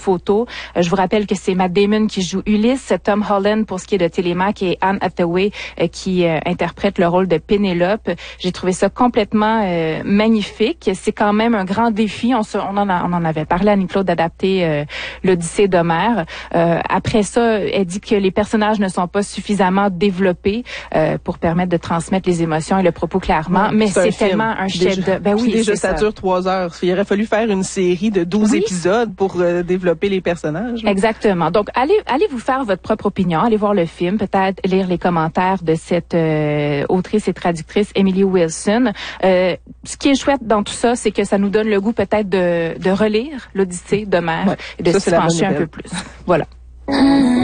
photos. Je vous rappelle que c'est Matt Damon qui joue Ulysse, Tom Holland pour ce qui est de Télémaque et Anne Hathaway qui interprète le rôle de Pénélope. J'ai trouvé ça complètement magnifique. C'est quand même un grand défi. On en avait parlé à Annie-Claude d'adapter l'Odyssée d'Homère. Après ça, elle dit que les personnages ne sont pas suffisamment développés pour permettre de transmettre les émotions et le propos clairement. Mais c'est tellement un chef-d'œuvre. Ben oui, déjà ça dure 3 heures. Il aurait fallu faire une série de 12 épisodes pour développer les personnages. Exactement. Donc, allez vous faire votre propre opinion. Allez voir le film. Peut-être lire les commentaires de cette autrice et traductrice Emily Wilson. Ce qui est chouette dans tout ça, c'est que ça nous donne le goût peut-être de relire l'Odyssée d'Homère et de s'y pencher un peu plus. Voilà.